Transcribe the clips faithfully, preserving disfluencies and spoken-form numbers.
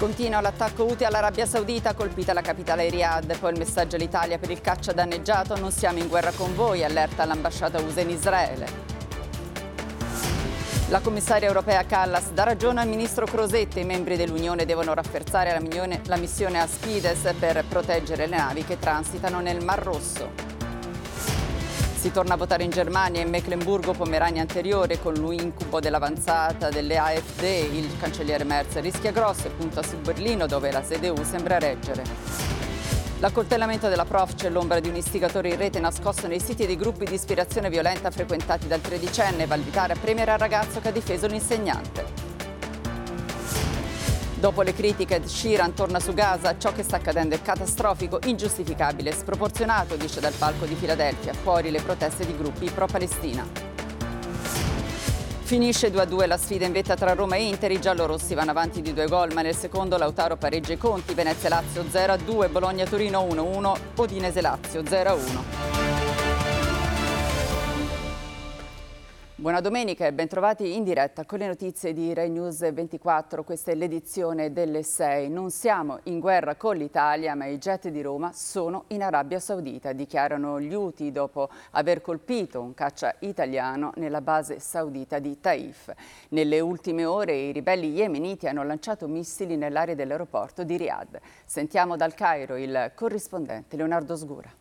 Continua l'attacco Houthi all'Arabia Saudita, colpita la capitale Riyadh. Poi il messaggio all'Italia: per il caccia danneggiato, non siamo in guerra con voi, allerta l'ambasciata U S A in Israele. La commissaria europea Kallas dà ragione al ministro Crosetto: i membri dell'Unione devono rafforzare la, miglione, la missione Aspides per proteggere le navi che transitano nel Mar Rosso. Si torna a votare in Germania e in Meclemburgo-Pomerania Anteriore con l'incubo dell'avanzata delle A F D. Il cancelliere Merz rischia grosso e punta su Berlino, dove la C D U sembra reggere. L'accoltellamento della prof c'è l'ombra di un istigatore in rete nascosto nei siti dei gruppi di ispirazione violenta frequentati dal tredicenne. Valvitare a premiere al ragazzo che ha difeso l'insegnante. Dopo le critiche, Ed Sheeran torna su Gaza. Ciò che sta accadendo è catastrofico, ingiustificabile e sproporzionato, dice dal palco di Filadelfia. Fuori le proteste di gruppi pro-Palestina. Finisce due a due la sfida in vetta tra Roma e Inter. I giallorossi vanno avanti di due gol, ma nel secondo Lautaro pareggia i conti. Venezia-Lazio zero a due, Bologna-Torino uno a uno, Udinese-Lazio zero a uno. Buona domenica e bentrovati in diretta con le notizie di Rai News ventiquattro. Questa è l'edizione delle sei. Non siamo in guerra con l'Italia, ma i jet di Roma sono in Arabia Saudita, dichiarano gli Houthi dopo aver colpito un caccia italiano nella base saudita di Taif. Nelle ultime ore i ribelli yemeniti hanno lanciato missili nell'area dell'aeroporto di Riyadh. Sentiamo dal Cairo il corrispondente Leonardo Sgura.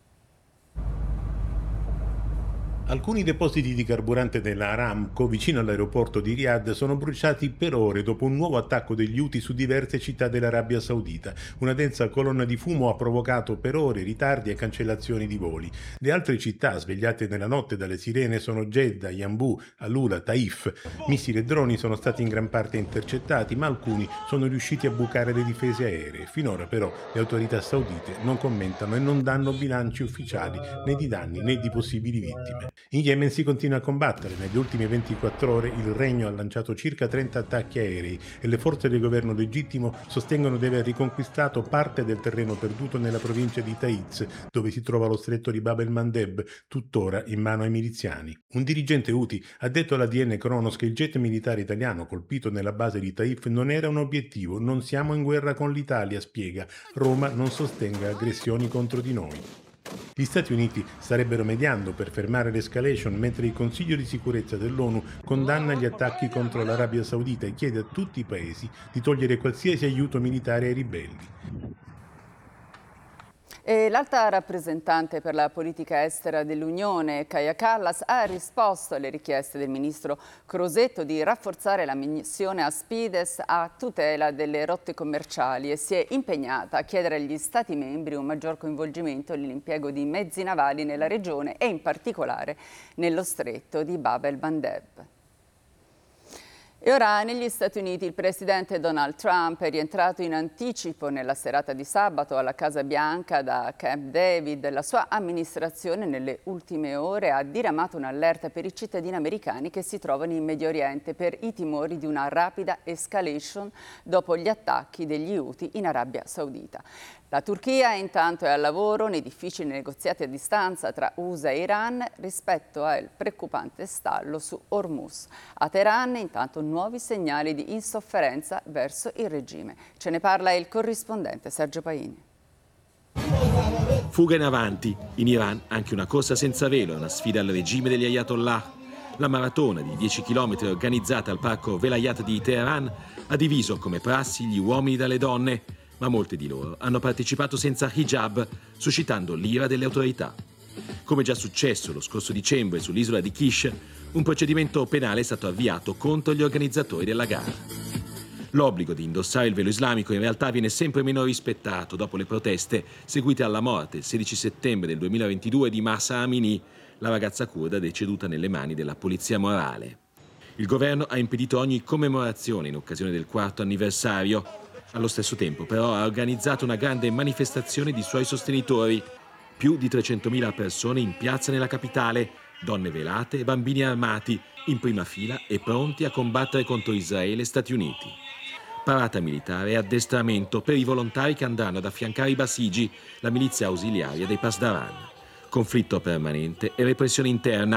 Alcuni depositi di carburante della Aramco vicino all'aeroporto di Riyadh sono bruciati per ore dopo un nuovo attacco degli Houthi su diverse città dell'Arabia Saudita. Una densa colonna di fumo ha provocato per ore ritardi e cancellazioni di voli. Le altre città svegliate nella notte dalle sirene sono Jeddah, Yanbu, Alula, Taif. Missili e droni sono stati in gran parte intercettati, ma alcuni sono riusciti a bucare le difese aeree. Finora però le autorità saudite non commentano e non danno bilanci ufficiali né di danni né di possibili vittime. In Yemen si continua a combattere. Negli ultimi ventiquattro ore il regno ha lanciato circa trenta attacchi aerei e le forze del governo legittimo sostengono di aver riconquistato parte del terreno perduto nella provincia di Taiz, dove si trova lo stretto di Bab el-Mandeb, tuttora in mano ai miliziani. Un dirigente Houthi ha detto alla D N Kronos che il jet militare italiano colpito nella base di Taif non era un obiettivo. Non siamo in guerra con l'Italia, spiega. Roma non sostenga aggressioni contro di noi. Gli Stati Uniti starebbero mediando per fermare l'escalation, mentre il Consiglio di sicurezza dell'ONU condanna gli attacchi contro l'Arabia Saudita e chiede a tutti i paesi di togliere qualsiasi aiuto militare ai ribelli. E l'alta rappresentante per la politica estera dell'Unione, Kaja Kallas, ha risposto alle richieste del ministro Crosetto di rafforzare la missione Aspides a tutela delle rotte commerciali e si è impegnata a chiedere agli Stati membri un maggior coinvolgimento nell'impiego di mezzi navali nella regione e in particolare nello stretto di Bab el-Mandeb. E ora negli Stati Uniti il presidente Donald Trump è rientrato in anticipo nella serata di sabato alla Casa Bianca da Camp David. La sua amministrazione nelle ultime ore ha diramato un'allerta per i cittadini americani che si trovano in Medio Oriente per i timori di una rapida escalation dopo gli attacchi degli Houthi in Arabia Saudita. La Turchia intanto è al lavoro nei difficili negoziati a distanza tra U S A e Iran rispetto al preoccupante stallo su Hormuz. A Teheran intanto nuovi segnali di insofferenza verso il regime. Ce ne parla il corrispondente Sergio Paini. Fuga in avanti. In Iran anche una corsa senza velo, una sfida al regime degli Ayatollah. La maratona di dieci chilometri organizzata al parco Velayat di Teheran ha diviso come prassi gli uomini dalle donne, ma molti di loro hanno partecipato senza hijab, suscitando l'ira delle autorità. Come già successo lo scorso dicembre sull'isola di Kish, un procedimento penale è stato avviato contro gli organizzatori della gara. L'obbligo di indossare il velo islamico in realtà viene sempre meno rispettato dopo le proteste seguite alla morte il sedici settembre del duemilaventidue di Mahsa Amini, la ragazza curda deceduta nelle mani della polizia morale. Il governo ha impedito ogni commemorazione in occasione del quarto anniversario. Allo stesso tempo, però, ha organizzato una grande manifestazione di suoi sostenitori. Più di trecentomila persone in piazza nella capitale, donne velate e bambini armati, in prima fila e pronti a combattere contro Israele e Stati Uniti. Parata militare e addestramento per i volontari che andranno ad affiancare i Basigi, la milizia ausiliaria dei Pasdaran. Conflitto permanente e repressione interna.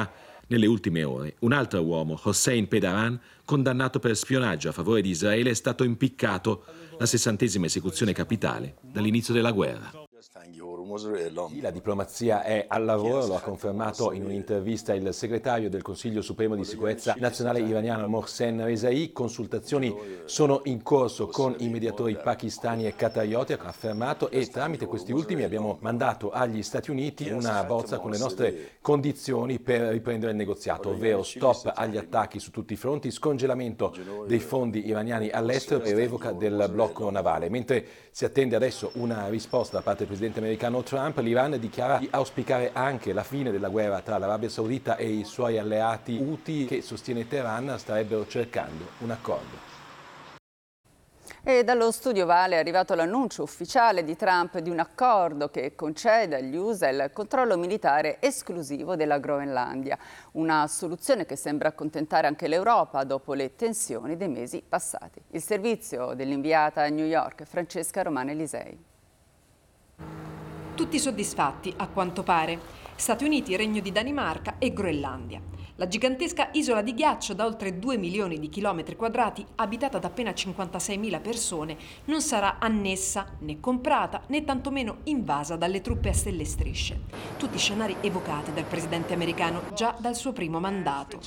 Nelle ultime ore, un altro uomo, Hossein Pedaran, condannato per spionaggio a favore di Israele, è stato impiccato, la sessantesima esecuzione capitale dall'inizio della guerra. La diplomazia è al lavoro, lo ha confermato in un'intervista il segretario del Consiglio Supremo di Sicurezza Nazionale iraniano Mohsen Rezai. Consultazioni sono in corso con i mediatori pakistani e qatarioti, ha affermato, e tramite questi ultimi abbiamo mandato agli Stati Uniti una bozza con le nostre condizioni per riprendere il negoziato, ovvero stop agli attacchi su tutti i fronti, scongelamento dei fondi iraniani all'estero e revoca del blocco navale. Mentre si attende adesso una risposta da parte del presidente americano Trump, l'Iran dichiara di auspicare anche la fine della guerra tra l'Arabia Saudita e i suoi alleati Houthi, che, sostiene Teheran, starebbero cercando un accordo. E dallo studio Vale è arrivato l'annuncio ufficiale di Trump di un accordo che concede agli U S A il controllo militare esclusivo della Groenlandia, una soluzione che sembra accontentare anche l'Europa dopo le tensioni dei mesi passati. Il servizio dell'inviata a New York, Francesca Romano Elisei. Tutti soddisfatti, a quanto pare. Stati Uniti, Regno di Danimarca e Groenlandia. La gigantesca isola di ghiaccio da oltre due milioni di chilometri quadrati, abitata da appena cinquantaseimila persone, non sarà annessa, né comprata, né tantomeno invasa dalle truppe a stelle e strisce. Tutti scenari evocati dal presidente americano già dal suo primo mandato.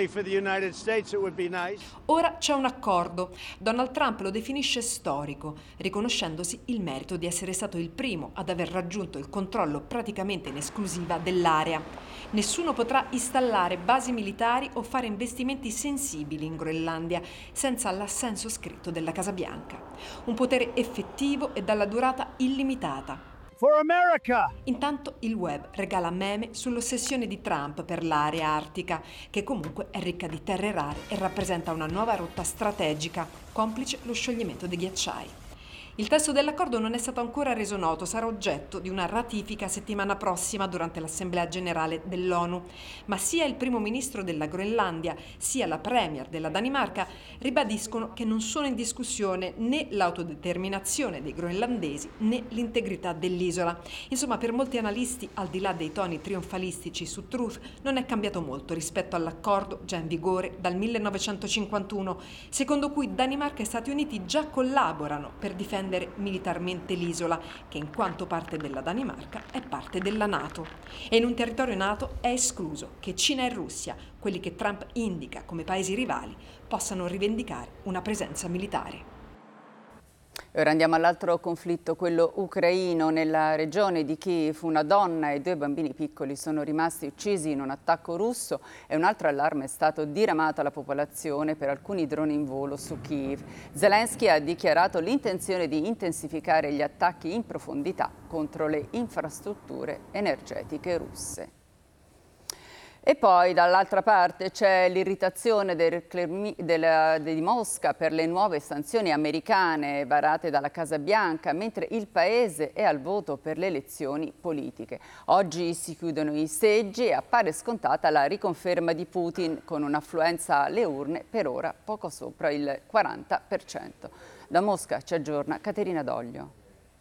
Ora c'è un accordo. Donald Trump lo definisce storico, riconoscendosi il merito di essere stato il primo ad aver raggiunto il controllo praticamente in esclusiva dell'area. Nessuno potrà installare basi militari o fare investimenti sensibili in Groenlandia senza l'assenso scritto della Casa Bianca. Un potere effettivo e dalla durata illimitata. For America! Intanto il web regala meme sull'ossessione di Trump per l'area artica, che comunque è ricca di terre rare e rappresenta una nuova rotta strategica, complice lo scioglimento dei ghiacciai. Il testo dell'accordo non è stato ancora reso noto, sarà oggetto di una ratifica settimana prossima durante l'Assemblea Generale dell'ONU, ma sia il primo ministro della Groenlandia sia la premier della Danimarca ribadiscono che non sono in discussione né l'autodeterminazione dei groenlandesi né l'integrità dell'isola. Insomma, per molti analisti, al di là dei toni trionfalistici su Truth, non è cambiato molto rispetto all'accordo già in vigore dal millenovecentocinquantuno, secondo cui Danimarca e Stati Uniti già collaborano per difendere militarmente l'isola, che in quanto parte della Danimarca è parte della NATO. E in un territorio NATO è escluso che Cina e Russia, quelli che Trump indica come paesi rivali, possano rivendicare una presenza militare. Ora andiamo all'altro conflitto, quello ucraino. Nella regione di Kiev una donna e due bambini piccoli sono rimasti uccisi in un attacco russo e un altro allarme è stato diramato alla popolazione per alcuni droni in volo su Kiev. Zelensky ha dichiarato l'intenzione di intensificare gli attacchi in profondità contro le infrastrutture energetiche russe. E poi dall'altra parte c'è l'irritazione del, del, di Mosca per le nuove sanzioni americane varate dalla Casa Bianca, mentre il paese è al voto per le elezioni politiche. Oggi si chiudono i seggi e appare scontata la riconferma di Putin, con un'affluenza alle urne per ora poco sopra il quaranta per cento. Da Mosca ci aggiorna Caterina Doglio.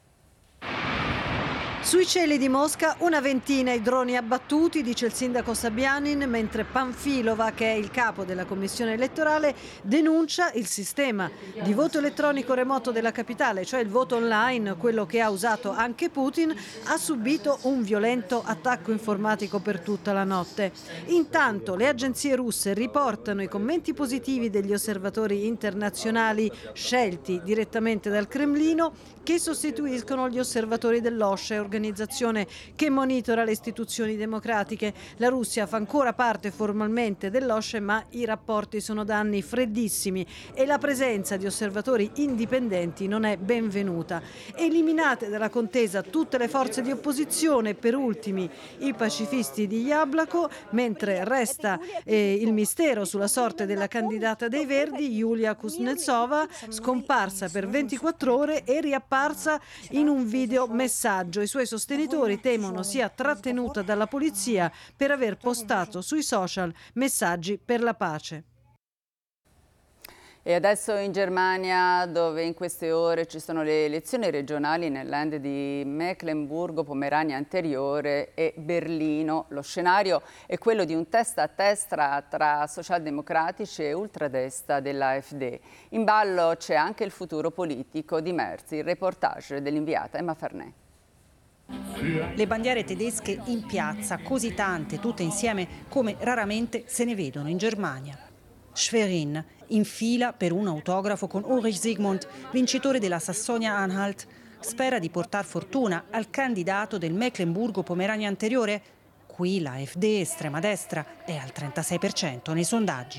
Sui cieli di Mosca una ventina i droni abbattuti, dice il sindaco Sabianin, mentre Panfilova, che è il capo della commissione elettorale, denuncia il sistema di voto elettronico remoto della capitale, cioè il voto online, quello che ha usato anche Putin, ha subito un violento attacco informatico per tutta la notte. Intanto le agenzie russe riportano i commenti positivi degli osservatori internazionali scelti direttamente dal Cremlino, che sostituiscono gli osservatori dell'O S C E, organizzazione che monitora le istituzioni democratiche. La Russia fa ancora parte formalmente dell'O S C E, ma i rapporti sono da anni freddissimi e la presenza di osservatori indipendenti non è benvenuta. Eliminate dalla contesa tutte le forze di opposizione, per ultimi i pacifisti di Jablako, mentre resta eh, il mistero sulla sorte della candidata dei Verdi, Yulia Kuznetsova, scomparsa per ventiquattro ore e riapparsa in un video messaggio. I suoi sostenitori temono sia trattenuta dalla polizia per aver postato sui social messaggi per la pace. E adesso in Germania, dove in queste ore ci sono le elezioni regionali nel land di Mecklenburgo, Pomerania Anteriore e Berlino. Lo scenario è quello di un testa a testa tra socialdemocratici e ultradestra dell'AfD. In ballo c'è anche il futuro politico di Merz, il reportage dell'inviata Emma Farnè. Le bandiere tedesche in piazza, così tante, tutte insieme, come raramente se ne vedono in Germania. Schwerin, in fila per un autografo con Ulrich Zygmunt, vincitore della Sassonia-Anhalt, spera di portar fortuna al candidato del Mecklenburgo-Pomerania Anteriore. Qui la AfD, estrema destra, è al trentasei per cento nei sondaggi.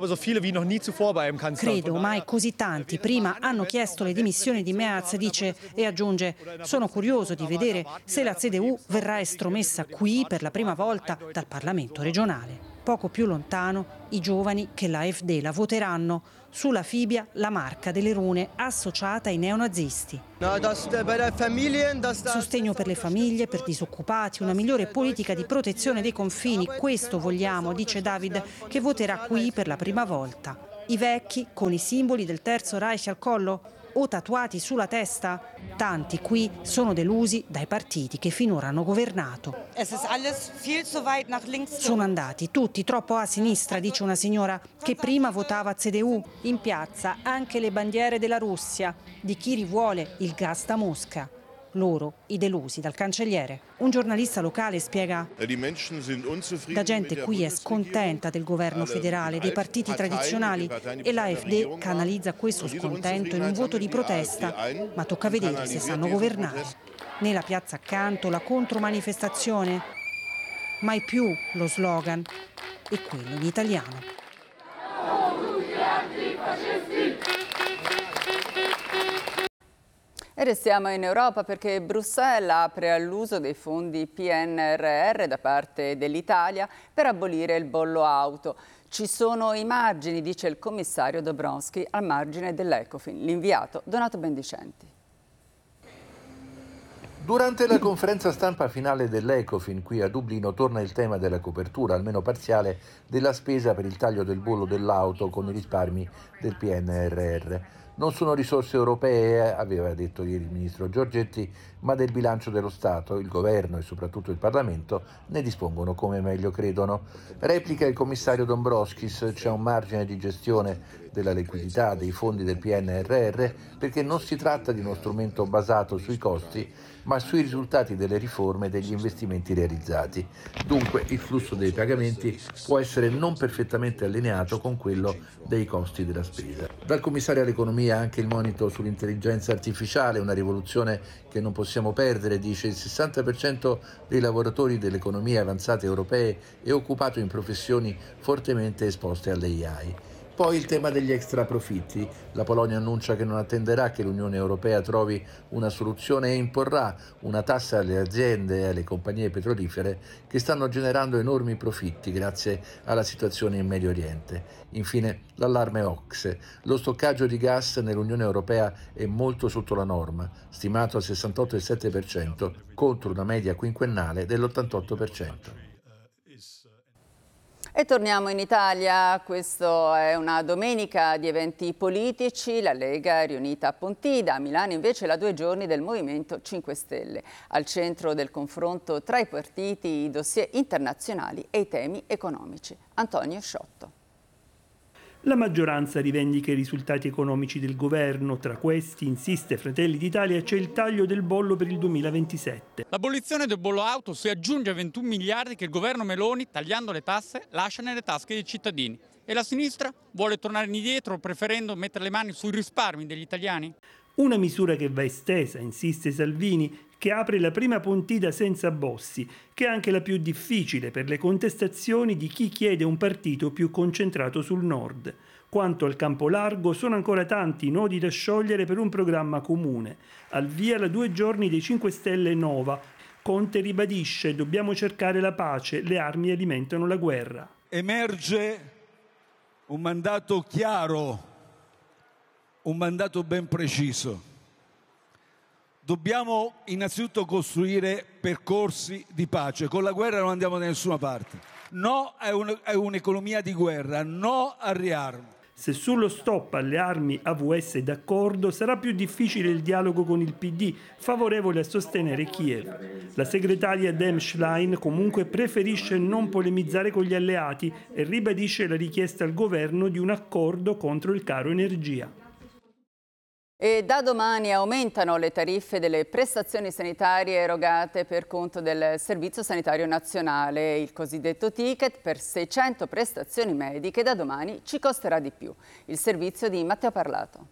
Credo mai così tanti prima hanno chiesto le dimissioni di Merz, dice, e aggiunge: sono curioso di vedere se la C D U verrà estromessa qui per la prima volta dal Parlamento regionale. Poco più lontano, i giovani che la AfD la voteranno. Sulla Fibbia la marca delle rune associata ai neonazisti. Sostegno per le famiglie, per disoccupati, una migliore politica di protezione dei confini. Questo vogliamo, dice David, che voterà qui per la prima volta. I vecchi con i simboli del Terzo Reich al collo o tatuati sulla testa? Tanti qui sono delusi dai partiti che finora hanno governato. Sono andati tutti troppo a sinistra, dice una signora che prima votava C D U. In piazza anche le bandiere della Russia, di chi rivuole il gas da Mosca. Loro, i delusi dal cancelliere. Un giornalista locale spiega: la gente qui è scontenta del governo federale, dei partiti tradizionali, e l'AfD canalizza questo scontento in un voto di protesta, ma tocca vedere se sanno governare. Nella piazza accanto la contromanifestazione, mai più lo slogan, e quello in italiano. E restiamo in Europa perché Bruxelles apre all'uso dei fondi P N R R da parte dell'Italia per abolire il bollo auto. Ci sono i margini, dice il commissario Dombrovskis, al margine dell'Ecofin. L'inviato Donato Bendicenti. Durante la conferenza stampa finale dell'Ecofin qui a Dublino torna il tema della copertura, almeno parziale, della spesa per il taglio del bollo dell'auto con i risparmi del P N R R. Non sono risorse europee, aveva detto ieri il ministro Giorgetti, ma del bilancio dello Stato. Il governo e soprattutto il Parlamento ne dispongono come meglio credono. Replica il commissario Dombrovskis: c'è un margine di gestione della liquidità dei fondi del P N R R perché non si tratta di uno strumento basato sui costi, ma sui risultati delle riforme e degli investimenti realizzati. Dunque il flusso dei pagamenti può essere non perfettamente allineato con quello dei costi della spesa. Dal commissario all'economia anche il monito sull'intelligenza artificiale, una rivoluzione che non possiamo perdere, dice. Il sessanta per cento dei lavoratori delle economie avanzate europee è occupato in professioni fortemente esposte all'A I. Poi il tema degli extraprofitti. La Polonia annuncia che non attenderà che l'Unione Europea trovi una soluzione e imporrà una tassa alle aziende e alle compagnie petrolifere che stanno generando enormi profitti grazie alla situazione in Medio Oriente. Infine l'allarme O C S E. Lo stoccaggio di gas nell'Unione Europea è molto sotto la norma, stimato al sessantotto virgola sette per cento contro una media quinquennale dell'ottantotto per cento. E torniamo in Italia, questa è una domenica di eventi politici, la Lega è riunita a Pontida, a Milano invece la due giorni del Movimento cinque Stelle. Al centro del confronto tra i partiti i dossier internazionali e i temi economici. Antonio Sciotto. La maggioranza rivendica i risultati economici del governo. Tra questi, insiste Fratelli d'Italia, c'è il taglio del bollo per il duemilaventisette. L'abolizione del bollo auto si aggiunge a ventuno miliardi che il governo Meloni, tagliando le tasse, lascia nelle tasche dei cittadini. E la sinistra vuole tornare indietro, preferendo mettere le mani sui risparmi degli italiani? Una misura che va estesa, insiste Salvini, che apre la prima Pontida senza Bossi, che è anche la più difficile per le contestazioni di chi chiede un partito più concentrato sul nord. Quanto al campo largo, sono ancora tanti i nodi da sciogliere per un programma comune. Al via la due giorni dei cinque Stelle Nova. Conte ribadisce: dobbiamo cercare la pace, le armi alimentano la guerra. Emerge un mandato chiaro, un mandato ben preciso. Dobbiamo innanzitutto costruire percorsi di pace. Con la guerra non andiamo da nessuna parte. No a un'economia di guerra, no al riarmo. Se sullo stop alle armi A V S è d'accordo, sarà più difficile il dialogo con il P D, favorevole a sostenere Kiev. La segretaria Dem Schlein comunque preferisce non polemizzare con gli alleati e ribadisce la richiesta al governo di un accordo contro il caro energia. E da domani aumentano le tariffe delle prestazioni sanitarie erogate per conto del Servizio Sanitario Nazionale. Il cosiddetto ticket per seicento prestazioni mediche da domani ci costerà di più. Il servizio di Matteo Parlato.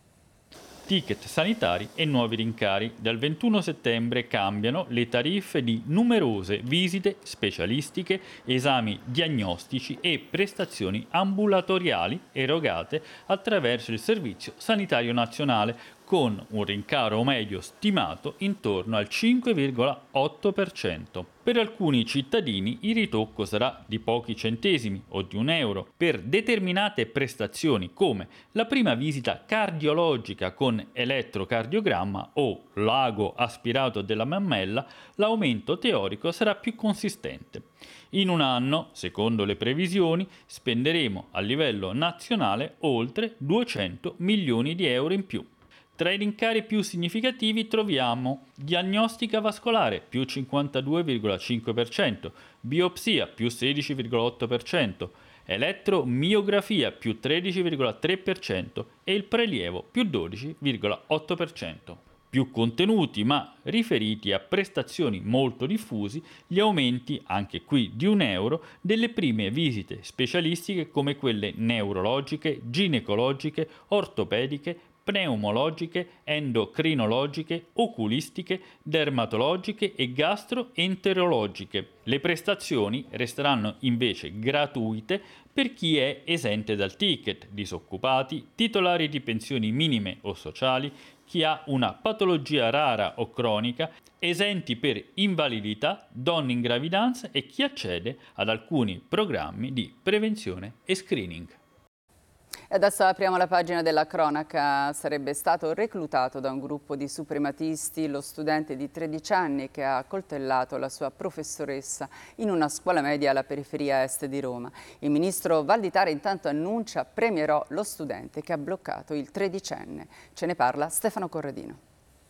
Ticket sanitari e nuovi rincari. Dal ventuno settembre cambiano le tariffe di numerose visite specialistiche, esami diagnostici e prestazioni ambulatoriali erogate attraverso il Servizio Sanitario Nazionale, con un rincaro medio stimato intorno al cinque virgola otto per cento. Per alcuni cittadini il ritocco sarà di pochi centesimi o di un euro. Per determinate prestazioni come la prima visita cardiologica con elettrocardiogramma o l'ago aspirato della mammella, l'aumento teorico sarà più consistente. In un anno, secondo le previsioni, spenderemo a livello nazionale oltre duecento milioni di euro in più. Tra i rincari più significativi troviamo diagnostica vascolare più cinquantadue virgola cinque per cento, biopsia più sedici virgola otto per cento, elettromiografia più tredici virgola tre per cento e il prelievo più dodici virgola otto per cento. Più contenuti ma riferiti a prestazioni molto diffusi, gli aumenti, anche qui di un euro, delle prime visite specialistiche come quelle neurologiche, ginecologiche, ortopediche, pneumologiche, endocrinologiche, oculistiche, dermatologiche e gastroenterologiche. Le prestazioni resteranno invece gratuite per chi è esente dal ticket, disoccupati, titolari di pensioni minime o sociali, chi ha una patologia rara o cronica, esenti per invalidità, donne in gravidanza e chi accede ad alcuni programmi di prevenzione e screening. E adesso apriamo la pagina della cronaca. Sarebbe stato reclutato da un gruppo di suprematisti lo studente di tredici anni che ha accoltellato la sua professoressa in una scuola media alla periferia est di Roma. Il ministro Valditara intanto annuncia premierò lo studente che ha bloccato il tredicenne. Ce ne parla Stefano Corradino.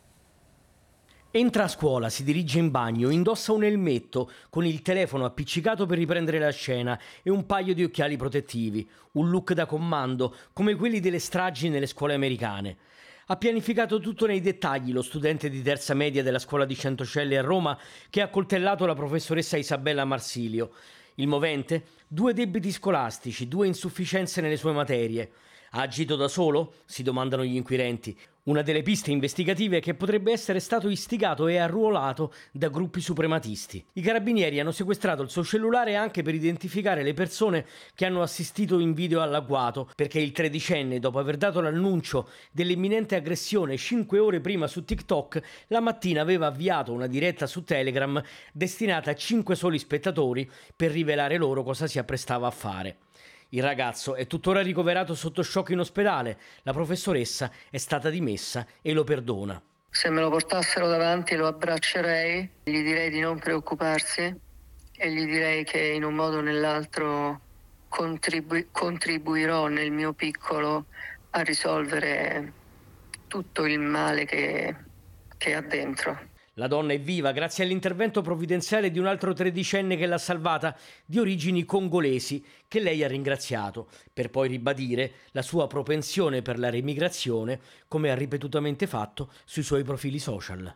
Entra a scuola, si dirige in bagno, indossa un elmetto con il telefono appiccicato per riprendere la scena e un paio di occhiali protettivi, un look da comando come quelli delle stragi nelle scuole americane. Ha pianificato tutto nei dettagli lo studente di terza media della scuola di Centocelle a Roma che ha accoltellato la professoressa Isabella Marsilio. Il movente? Due debiti scolastici, due insufficienze nelle sue materie. Ha agito da solo? Si domandano gli inquirenti. Una delle piste investigative è che potrebbe essere stato istigato e arruolato da gruppi suprematisti. I carabinieri hanno sequestrato il suo cellulare anche per identificare le persone che hanno assistito in video all'agguato, perché il tredicenne, dopo aver dato l'annuncio dell'imminente aggressione cinque ore prima su TikTok, la mattina aveva avviato una diretta su Telegram destinata a cinque soli spettatori per rivelare loro cosa si apprestava a fare. Il ragazzo è tuttora ricoverato sotto shock in ospedale. La professoressa è stata dimessa e lo perdona. Se me lo portassero davanti lo abbraccerei, gli direi di non preoccuparsi e gli direi che in un modo o nell'altro contribu- contribuirò nel mio piccolo a risolvere tutto il male che, che ha dentro. La donna è viva grazie all'intervento provvidenziale di un altro tredicenne che l'ha salvata, di origini congolesi, che lei ha ringraziato, per poi ribadire la sua propensione per la remigrazione, come ha ripetutamente fatto sui suoi profili social.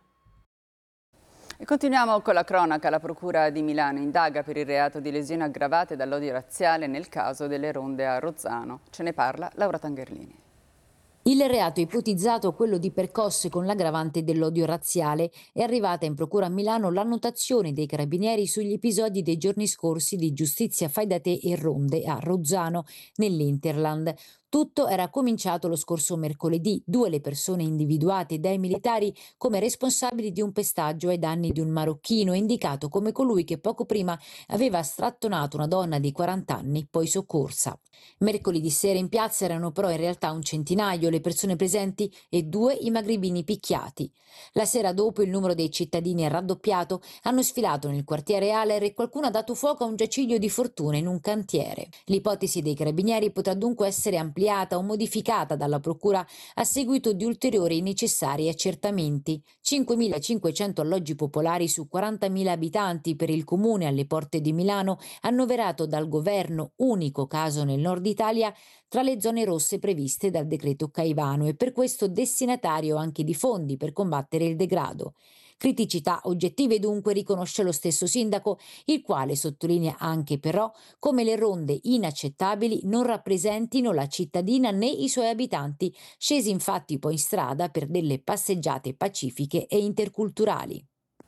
E continuiamo con la cronaca. La Procura di Milano indaga per il reato di lesioni aggravate dall'odio razziale nel caso delle ronde a Rozzano. Ce ne parla Laura Tangerlini. Il reato ipotizzato, quello di percosse con l'aggravante dell'odio razziale, è arrivata in procura a Milano l'annotazione dei carabinieri sugli episodi dei giorni scorsi di giustizia fai da te e ronde a Rozzano, nell'Interland. Tutto era cominciato lo scorso mercoledì, due le persone individuate dai militari come responsabili di un pestaggio ai danni di un marocchino, indicato come colui che poco prima aveva strattonato una donna di quaranta anni, poi soccorsa. Mercoledì sera in piazza erano però in realtà un centinaio le persone presenti e due i magrebini picchiati. La sera dopo il numero dei cittadini è raddoppiato, hanno sfilato nel quartiere Aller e qualcuno ha dato fuoco a un giaciglio di fortuna in un cantiere. L'ipotesi dei carabinieri potrà dunque essere ampliata ampliata o modificata dalla Procura a seguito di ulteriori necessari accertamenti. cinquemilacinquecento alloggi popolari su quarantamila abitanti per il comune alle porte di Milano, annoverato dal governo, unico caso nel nord Italia, tra le zone rosse previste dal decreto Caivano e per questo destinatario anche di fondi per combattere il degrado. Criticità oggettive dunque riconosce lo stesso sindaco, il quale sottolinea anche però come le ronde inaccettabili non rappresentino la cittadina né i suoi abitanti, scesi infatti poi in strada per delle passeggiate pacifiche e interculturali.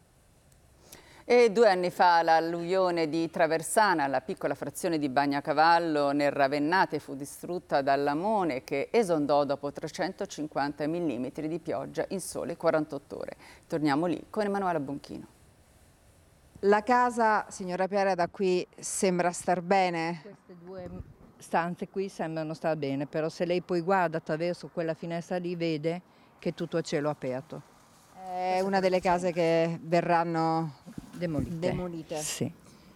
E due anni fa l'alluvione di Traversana, la piccola frazione di Bagnacavallo nel Ravennate, fu distrutta dall'Amone che esondò dopo trecentocinquanta millimetri di pioggia in sole quarantotto ore. Torniamo lì con Emanuela Bonchino. La casa, signora Piera, da qui sembra star bene? Queste due stanze qui sembrano star bene, però se lei poi guarda attraverso quella finestra lì vede che è tutto a cielo aperto. È una delle case che verranno demolite. demolite. Sì.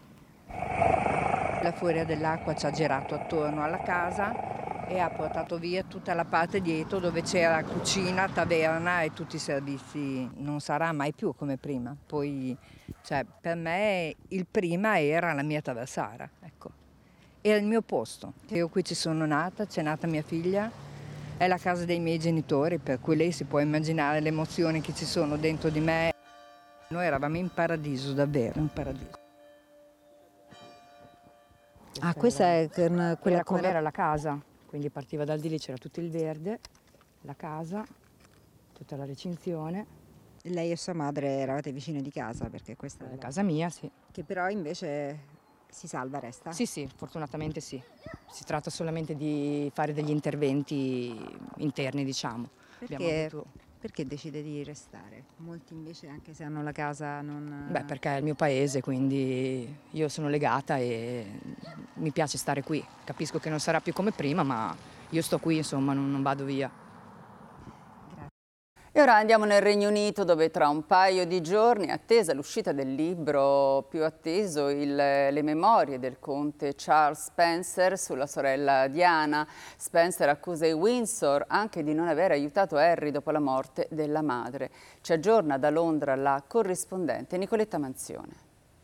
La furia dell'acqua ci ha girato attorno alla casa e ha portato via tutta la parte dietro dove c'era cucina, taverna e tutti i servizi. Non sarà mai più come prima. Poi, cioè, per me il prima era la mia Traversara, ecco. Era il mio posto. Io qui ci sono nata, c'è nata mia figlia. È la casa dei miei genitori, per cui lei si può immaginare le emozioni che ci sono dentro di me. Noi eravamo in paradiso, davvero, in paradiso. Questa ah, questa è, è una, quella come era la casa, quindi partiva dal di lì, c'era tutto il verde, la casa, tutta la recinzione. Lei e sua madre eravate vicine di casa, perché questa è la casa mia, sì. Che però invece si salva, resta? Sì, sì, fortunatamente sì. Si tratta solamente di fare degli interventi interni, diciamo. Perché, avuto... perché decide di restare? Molti invece, anche se hanno la casa, non... Beh, perché è il mio paese, quindi io sono legata e mi piace stare qui. Capisco che non sarà più come prima, ma io sto qui, insomma, non, non vado via. E ora andiamo nel Regno Unito, dove tra un paio di giorni, attesa l'uscita del libro più atteso, il, le memorie del conte Charles Spencer sulla sorella Diana. Spencer accusa i Windsor anche di non aver aiutato Harry dopo la morte della madre. Ci aggiorna da Londra la corrispondente Nicoletta Manzione.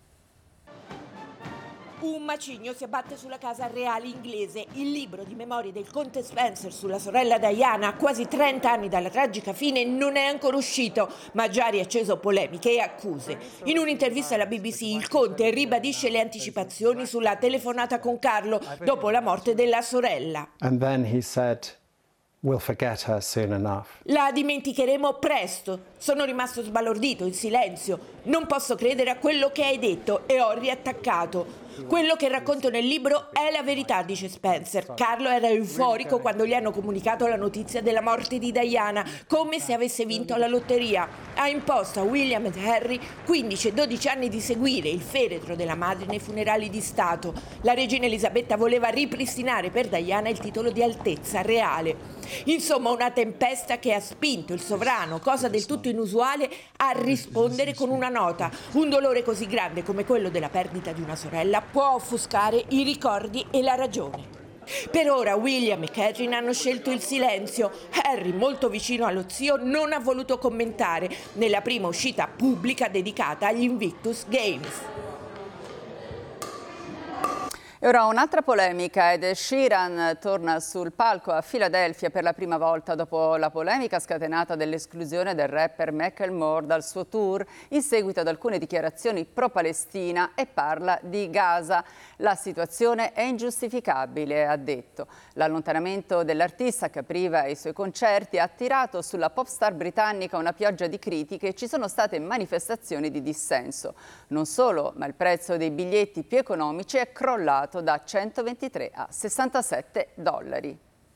Un macigno si abbatte sulla casa reale inglese. Il libro di memorie del conte Spencer sulla sorella Diana, a quasi trenta anni dalla tragica fine, non è ancora uscito, ma già ha riacceso polemiche e accuse. In un'intervista alla B B C il conte ribadisce le anticipazioni sulla telefonata con Carlo dopo la morte della sorella. And then he said, "We'll forget her soon enough." La dimenticheremo presto. Sono rimasto sbalordito, in silenzio. Non posso credere a quello che hai detto e ho riattaccato. Quello che racconto nel libro è la verità, dice Spencer. Carlo era euforico quando gli hanno comunicato la notizia della morte di Diana, come se avesse vinto alla lotteria. Ha imposto a William ed Harry quindici e dodici anni di seguire il feretro della madre nei funerali di Stato. La regina Elisabetta voleva ripristinare per Diana il titolo di altezza reale. Insomma, una tempesta che ha spinto il sovrano, cosa del tutto inusuale, a rispondere con una nota. Un dolore così grande come quello della perdita di una sorella può offuscare i ricordi e la ragione. Per ora William e Catherine hanno scelto il silenzio. Harry, molto vicino allo zio, non ha voluto commentare nella prima uscita pubblica dedicata agli Invictus Games. E ora un'altra polemica. Ed Sheeran torna sul palco a Filadelfia per la prima volta dopo la polemica scatenata dall'esclusione del rapper Macklemore dal suo tour in seguito ad alcune dichiarazioni pro-Palestina e parla di Gaza. La situazione è ingiustificabile, ha detto. L'allontanamento dell'artista che apriva i suoi concerti ha attirato sulla pop star britannica una pioggia di critiche e ci sono state manifestazioni di dissenso. Non solo, ma il prezzo dei biglietti più economici è crollato da centoventitré a sessantasette dollari.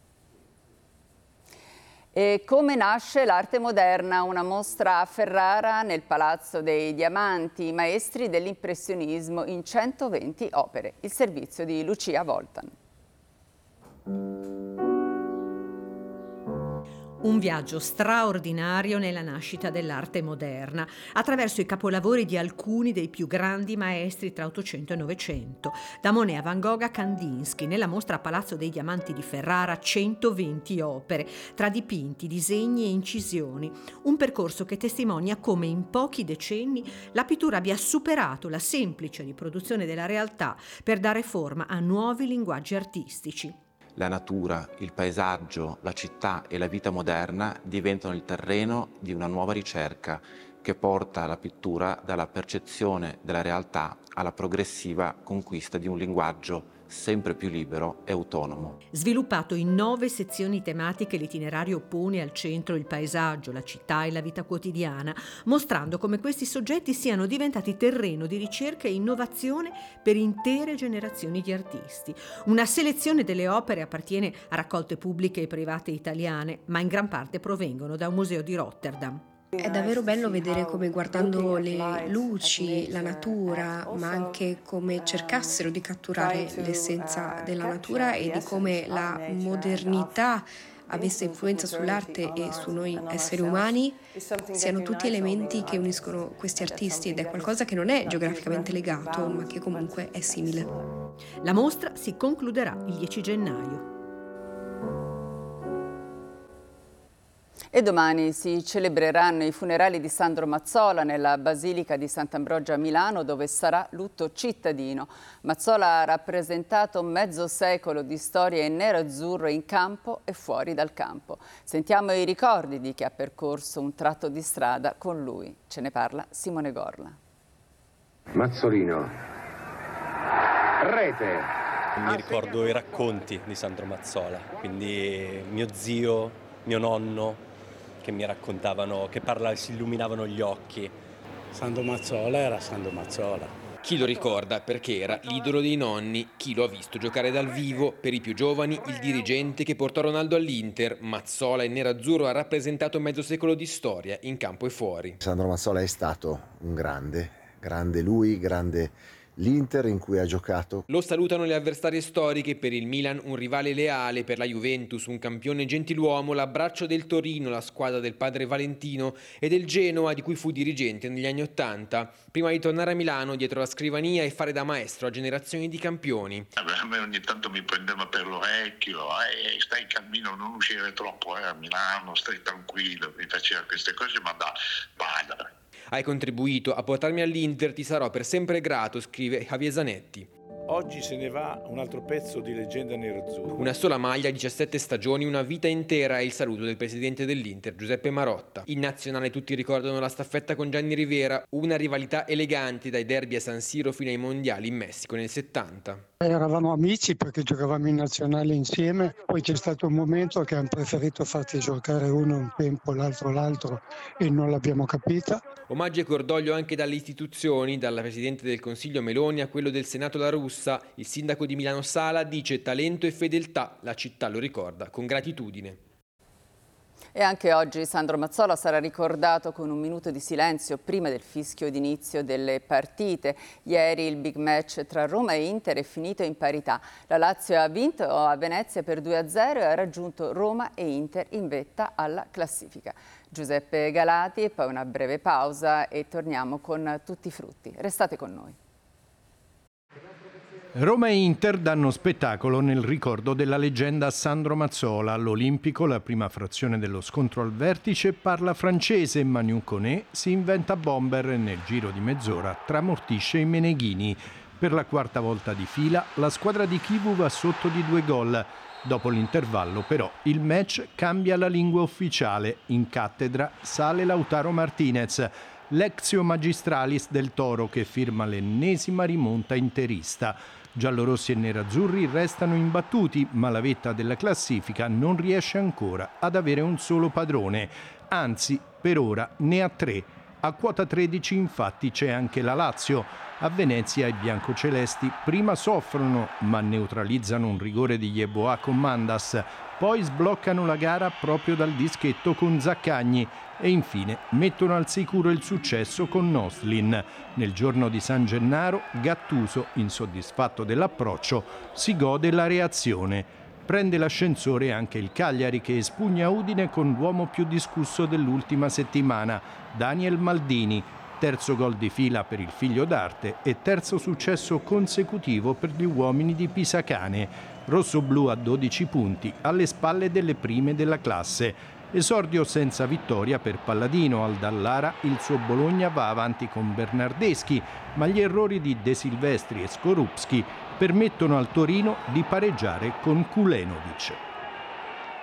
E come nasce l'arte moderna? Una mostra a Ferrara nel Palazzo dei Diamanti, maestri dell'impressionismo in centoventi opere. Il servizio di Lucia Voltan. Un viaggio straordinario nella nascita dell'arte moderna, attraverso i capolavori di alcuni dei più grandi maestri tra Ottocento e Novecento, da Monet a Van Gogh a Kandinsky. Nella mostra a Palazzo dei Diamanti di Ferrara centoventi opere, tra dipinti, disegni e incisioni. Un percorso che testimonia come in pochi decenni la pittura abbia superato la semplice riproduzione della realtà per dare forma a nuovi linguaggi artistici. La natura, il paesaggio, la città e la vita moderna diventano il terreno di una nuova ricerca che porta la pittura dalla percezione della realtà alla progressiva conquista di un linguaggio sempre più libero e autonomo. Sviluppato in nove sezioni tematiche, l'itinerario pone al centro il paesaggio, la città e la vita quotidiana, mostrando come questi soggetti siano diventati terreno di ricerca e innovazione per intere generazioni di artisti. Una selezione delle opere appartiene a raccolte pubbliche e private italiane, ma in gran parte provengono da un museo di Rotterdam. È davvero bello vedere come, guardando le luci, la natura, ma anche come cercassero di catturare l'essenza della natura e di come la modernità avesse influenza sull'arte e su noi esseri umani, siano tutti elementi che uniscono questi artisti, ed è qualcosa che non è geograficamente legato, ma che comunque è simile. La mostra si concluderà il dieci gennaio. E domani si celebreranno i funerali di Sandro Mazzola nella Basilica di Sant'Ambrogio a Milano, dove sarà lutto cittadino. Mazzola ha rappresentato mezzo secolo di storia in nero-azzurro in campo e fuori dal campo. Sentiamo i ricordi di chi ha percorso un tratto di strada con lui. Ce ne parla Simone Gorla. Mazzolino. Rete. Mi ricordo i racconti di Sandro Mazzola, quindi mio zio, mio nonno, che mi raccontavano, che parla, si illuminavano gli occhi. Sandro Mazzola era Sandro Mazzola. Chi lo ricorda perché era l'idolo dei nonni, chi lo ha visto giocare dal vivo, per i più giovani il dirigente che portò Ronaldo all'Inter. Mazzola in nerazzurro ha rappresentato mezzo secolo di storia in campo e fuori. Sandro Mazzola è stato un grande, grande lui, grande l'Inter in cui ha giocato. Lo salutano le avversarie storiche, per il Milan un rivale leale, per la Juventus un campione gentiluomo, l'abbraccio del Torino, la squadra del padre Valentino, e del Genoa di cui fu dirigente negli anni Ottanta, prima di tornare a Milano dietro la scrivania e fare da maestro a generazioni di campioni. A me ogni tanto mi prendeva per l'orecchio, eh, stai calmino, non uscire troppo eh, a Milano, stai tranquillo, mi faceva queste cose, ma da, vada. Hai contribuito a portarmi all'Inter, ti sarò per sempre grato, scrive Javier Zanetti. Oggi se ne va un altro pezzo di leggenda nerazzurra. Una sola maglia, diciassette stagioni, una vita intera, è il saluto del presidente dell'Inter, Giuseppe Marotta. In nazionale tutti ricordano la staffetta con Gianni Rivera, una rivalità elegante dai derby a San Siro fino ai mondiali in Messico nel settanta. Eravamo amici perché giocavamo in nazionale insieme, poi c'è stato un momento che hanno preferito farti giocare uno un tempo, l'altro l'altro, e non l'abbiamo capita. Omaggio e cordoglio anche dalle istituzioni, dalla Presidente del Consiglio Meloni a quello del Senato La Russa. Il sindaco di Milano Sala dice talento e fedeltà, la città lo ricorda con gratitudine. E anche oggi Sandro Mazzola sarà ricordato con un minuto di silenzio prima del fischio d'inizio delle partite. Ieri il big match tra Roma e Inter è finito in parità. La Lazio ha vinto a Venezia per due a zero e ha raggiunto Roma e Inter in vetta alla classifica. Giuseppe Galati e poi una breve pausa e torniamo con tutti i frutti. Restate con noi. Roma e Inter danno spettacolo nel ricordo della leggenda Sandro Mazzola. All'Olimpico, la prima frazione dello scontro al vertice, parla francese. Manu Koné si inventa bomber e nel giro di mezz'ora tramortisce i Meneghini. Per la quarta volta di fila la squadra di Chivu va sotto di due gol. Dopo l'intervallo però il match cambia la lingua ufficiale. In cattedra sale Lautaro Martinez, l'exio magistralis del Toro, che firma l'ennesima rimonta interista. Giallorossi e nerazzurri restano imbattuti, ma la vetta della classifica non riesce ancora ad avere un solo padrone. Anzi, per ora ne ha tre. A quota tredici infatti c'è anche la Lazio. A Venezia i biancocelesti prima soffrono, ma neutralizzano un rigore di Yeboah con Mandas. Poi sbloccano la gara proprio dal dischetto con Zaccagni e infine mettono al sicuro il successo con Noslin. Nel giorno di San Gennaro, Gattuso, insoddisfatto dell'approccio, si gode la reazione. Prende l'ascensore anche il Cagliari, che espugna Udine con l'uomo più discusso dell'ultima settimana, Daniel Maldini. Terzo gol di fila per il figlio d'arte e terzo successo consecutivo per gli uomini di Pisacane. Rossoblu a dodici punti, alle spalle delle prime della classe. Esordio senza vittoria per Palladino. Al Dallara il suo Bologna va avanti con Bernardeschi, ma gli errori di De Silvestri e Skorupski permettono al Torino di pareggiare con Kulenovic.